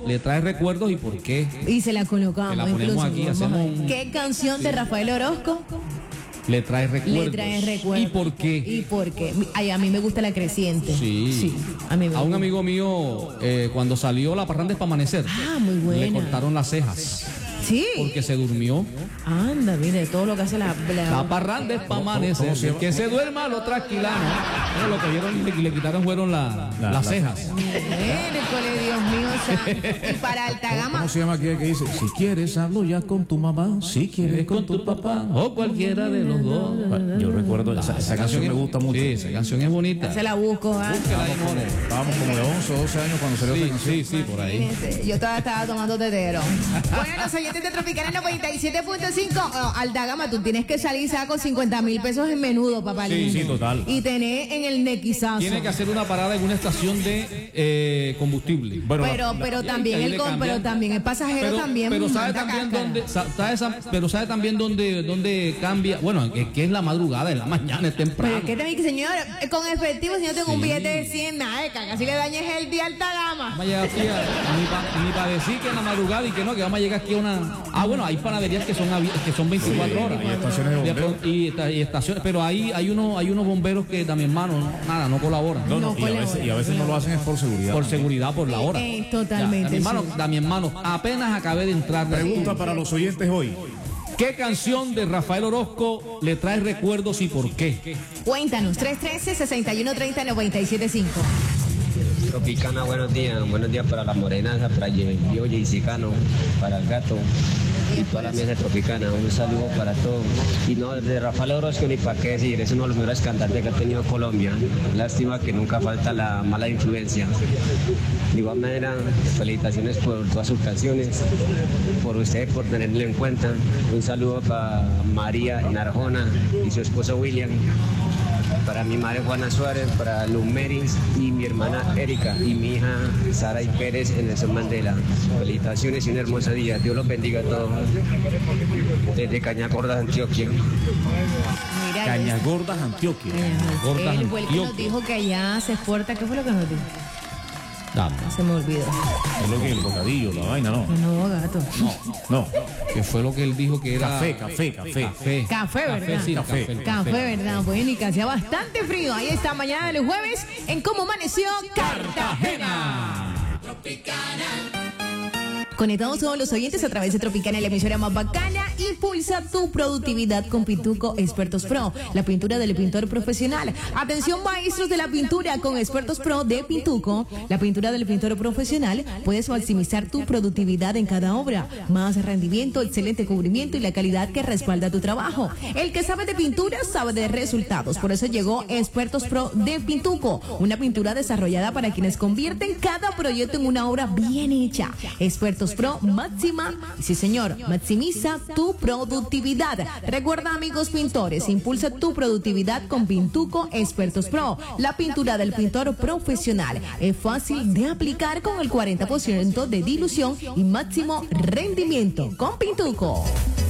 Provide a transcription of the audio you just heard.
le trae recuerdos y por qué. Y se la colocamos. Se la ponemos incluso, aquí, vamos hacemos a ver. un... ¿Qué canción de Rafael Orozco Le trae recuerdos. le trae recuerdos? ¿Y por qué? ¿Y por qué? Ay, a mí me gusta La Creciente. Sí. A mí me A un gusta. amigo mío, cuando salió La Parranda es para amanecer, Ah, muy le buena. cortaron las cejas Sí. porque se durmió. Anda, mire, todo lo que hace La parranda es para amanecer. ¿Cómo se llama? Que se duerma lo trasquilano. Bueno, lo que vieron, le quitaron fueron las cejas. Miércoles, Dios mío, santo. Y para alta gama. ¿Cómo se llama aquel que dice? Si quieres, hablo ya con tu mamá. Si quieres, con tu papá. O cualquiera de los dos. Yo recuerdo, esa canción me gusta mucho. Sí, esa canción es bonita. Se la busco, ¿ah? Estábamos como de 11 o 12 años cuando salió esa canción. Sí, por ahí. Fíjense, yo todavía estaba tomando tetero. Bueno, los oyentes de Tropicana 97.5. Alta gama, tú tienes que salir ya con 50,000 pesos en menudo, papá lindo. Sí, total. Y tener en el nequizazo. Tiene que hacer una parada en una estación de combustible. Bueno, pero también ahí el le pero cambian. también el pasajero también. Pero sabe manda también cáscara. sabe también dónde cambia. Bueno, es que es la madrugada, en la mañana, es temprano. Pero es que también, señor, con efectivo, si no tengo un billete de 100, nada, casi le dañes el día alta gama. Vamos a llegar aquí ni para decir que en la madrugada y que no, que vamos a llegar aquí a una... Ah, bueno, hay panaderías que son 24 horas. Y estaciones de bomberos. Y estaciones, pero hay unos bomberos que también, hermano, nada, no colaboran. No, y a veces no lo hacen es por seguridad. Por seguridad, por la hora. Totalmente. Mi hermano, apenas acabé de entrar. Pregunta para los oyentes hoy. ¿Qué canción de Rafael Orozco le trae recuerdos y por qué? Cuéntanos, 313-6130-975. Tropicana, buenos días para la morenaza, para yo, Jaycicano, para el gato y toda la mesa tropicana, un saludo para todos. Y no, de Rafael Orozco ni para qué decir, es uno de los mejores cantantes que ha tenido Colombia. Lástima que nunca falta la mala influencia. De igual manera, felicitaciones por todas sus canciones, por ustedes por tenerlo en cuenta. Un saludo para María en Arjona y su esposo William, para mi madre Juana Suárez, para Luz Meris y mi hermana Erika y mi hija Sara y Pérez en Nelson Mandela. Felicitaciones y un hermoso día. Dios los bendiga a todos. Desde Cañagordas, Antioquia. Mira, Cañagordas, Antioquia. Gordas él fue el que nos Antioquia. dijo que allá se exporta. ¿Qué fue lo que nos dijo? Dame. Se me olvidó. Es lo que el bocadillo, la vaina, ¿no? No, gato. No. Que fue lo que él dijo que era... Café. Café, ¿verdad? Sí, Café. el Café, ¿verdad? Bueno, y que hacía bastante frío. Ahí está, mañana del jueves, en Cómo Amaneció Cartagena. Conectados todos los oyentes a través de Tropicana, la emisora más bacana. Impulsa tu productividad con Pintuco Expertos Pro, la pintura del pintor profesional. Atención, maestros de la pintura, con Expertos Pro de Pintuco, la pintura del pintor profesional. Puedes maximizar tu productividad en cada obra, más rendimiento, excelente cubrimiento y la calidad que respalda tu trabajo. El que sabe de pintura sabe de resultados. Por eso llegó Expertos Pro de Pintuco, una pintura desarrollada para quienes convierten cada proyecto en una obra bien hecha. Expertos Pro sí señor, maximiza tu productividad. Recuerda, amigos pintores, impulsa tu productividad con Pintuco Expertos Pro, la pintura del pintor profesional. Es fácil de aplicar con el 40% de dilución y máximo rendimiento con Pintuco.